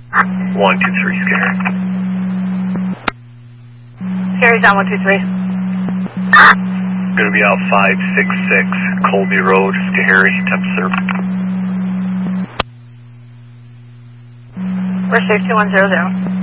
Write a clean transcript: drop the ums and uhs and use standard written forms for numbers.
123, Scary. Scary's on 123. Going to be out 566 Colby Road, Scary, temp serve. We're safe 2100.